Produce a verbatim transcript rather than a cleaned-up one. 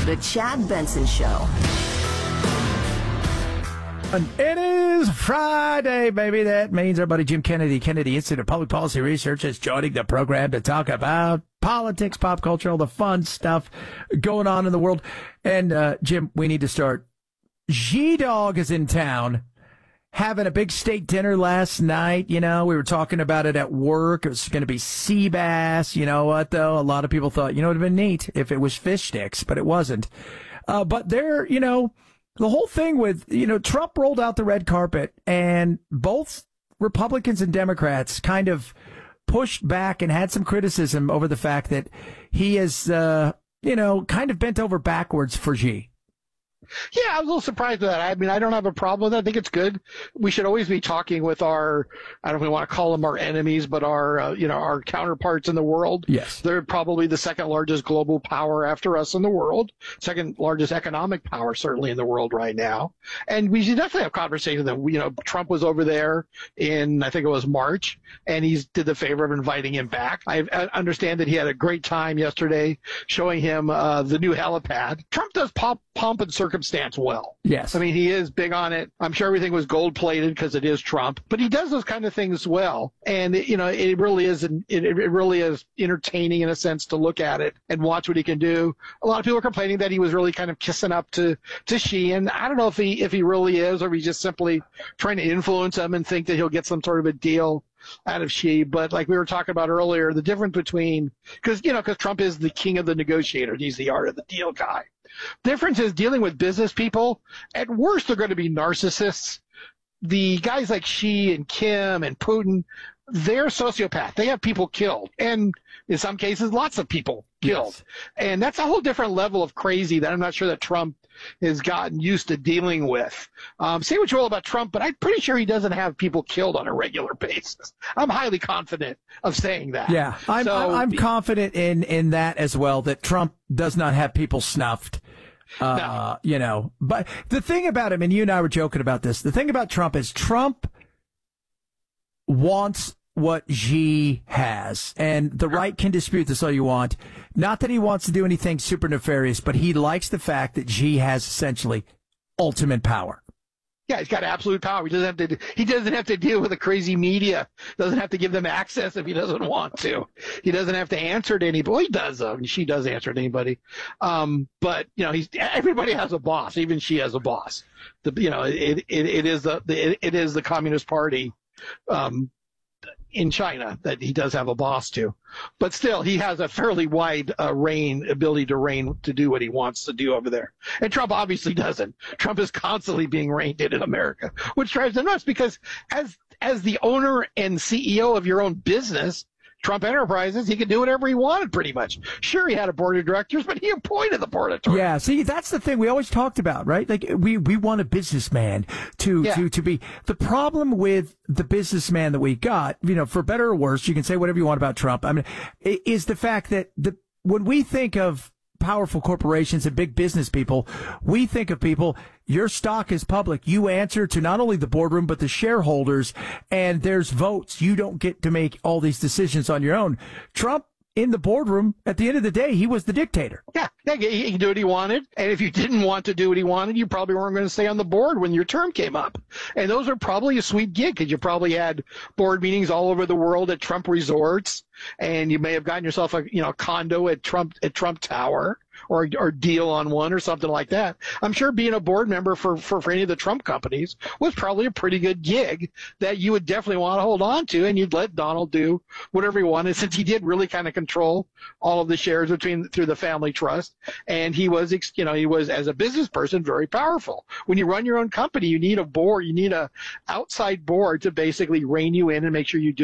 The Chad Benson Show. And it is Friday, baby. That means our buddy Jim Kennedy, Kennedy Institute of Public Policy Research, is joining the program to talk about politics, pop culture, all the fun stuff going on in the world. And, uh, Jim, we need to start. G-Dog is in town having a big steak dinner last night. You know, we were talking about it at work. It was going to be sea bass. You know what, though? A lot of people thought, you know, it would have been neat if it was fish sticks, but it wasn't. Uh, but there, you know, the whole thing with, you know, Trump rolled out the red carpet and both Republicans and Democrats kind of pushed back and had some criticism over the fact that he is, uh, you know, kind of bent over backwards for Xi. Yeah, I was a little surprised with that. I mean, I don't have a problem with that. I think it's good. We should always be talking with our, I don't know if we want to call them our enemies, but our, uh, you know, our counterparts in the world. Yes. They're probably the second largest global power after us in the world, second largest economic power certainly in the world right now. And we should definitely have conversations that, you know, Trump was over there in, I think it was March, and he's did the favor of inviting him back. I understand that he had a great time yesterday showing him uh, the new helipad. Trump does pop, pomp and circumstance well. Yes. I mean, he is big on it. I'm sure everything was gold plated because it is Trump, but he does those kind of things well. And, you know, it really is, it, it really is entertaining in a sense to look at it and watch what he can do. A lot of people are complaining that he was really kind of kissing up to, to Xi. And I don't know if he, if he really is, or he's just simply trying to influence him and think that he'll get some sort of a deal out of Xi. But like we were talking about earlier, the difference between, because, you know, because Trump is the king of the negotiator. He's the art of the deal guy. Difference is dealing with business people. At worst, they're going to be narcissists. The guys like Xi and Kim and Putin, they're sociopath. They have people killed. And in some cases, lots of people killed. Yes. And that's a whole different level of crazy that I'm not sure that Trump has gotten used to dealing with. Um, say what you will about Trump, but I'm pretty sure he doesn't have people killed on a regular basis. I'm highly confident of saying that. Yeah, I'm, so, I'm, I'm confident in, in that as well, that Trump does not have people snuffed. Uh, no. You know, but the thing about him, and you and I were joking about this, the thing about Trump is Trump wants what Xi has, and the right can dispute this all you want. Not that he wants to do anything super nefarious, but he likes the fact that Xi has essentially ultimate power. Yeah, he's got absolute power. He doesn't have to. He doesn't have to deal with the crazy media. Doesn't have to give them access if he doesn't want to. He doesn't have to answer to anybody. Well, he does. Uh, she does answer to anybody. Um, but you know, he's everybody has a boss. Even she has a boss. The you know, it it, it is the, the it, it is the Communist Party. Um, in China that he does have a boss to, but still he has a fairly wide uh, reign ability to reign to do what he wants to do over there. And Trump obviously doesn't. Trump is constantly being reined in in America, which drives him nuts because as as the owner and C E O of your own business, Trump Enterprises, he could do whatever he wanted pretty much. Sure, he had a board of directors, but he appointed the board of directors. Yeah, see, that's the thing we always talked about, right? Like, we, we want a businessman to, yeah. to, to be. The problem with the businessman that we got, you know, for better or worse, you can say whatever you want about Trump, I mean, is the fact that the when we think of powerful corporations and big business people, we think of people, your stock is public. You answer to not only the boardroom, but the shareholders, and there's votes. You don't get to make all these decisions on your own. Trump, in the boardroom, at the end of the day, he was the dictator. Yeah, he could do what he wanted. And if you didn't want to do what he wanted, you probably weren't going to stay on the board when your term came up. And those are probably a sweet gig because you probably had board meetings all over the world at Trump resorts. And you may have gotten yourself a, you know, condo at Trump, at Trump Tower. Or, or deal on one or something like that. I'm sure being a board member for, for, for any of the Trump companies was probably a pretty good gig that you would definitely want to hold on to, and you'd let Donald do whatever he wanted, since he did really kind of control all of the shares between through the family trust, and he was, you know, he was as a business person very powerful. When you run your own company, you need a board, you need a outside board to basically rein you in and make sure you do